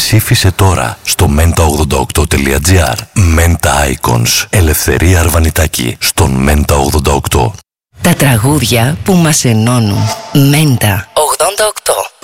Ψήφισε τώρα στο menta88.gr. Menta Icons. Ελευθερία Αρβανιτάκη στον Menta88. Τα τραγούδια που μας ενώνουν. Menta 88.